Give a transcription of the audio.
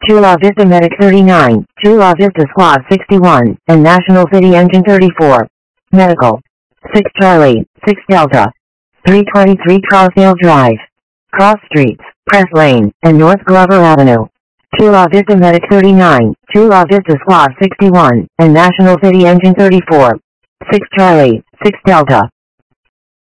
Chula Vista Medic 39, Chula Vista Squad 61, and National City Engine 34. Medical. 6 Charlie, 6 Delta. 323 Crossdale Drive. Cross Streets, Press Lane, and North Glover Avenue. Chula Vista Medic 39, Chula Vista Squad 61, and National City Engine 34. 6 Charlie, 6 Delta.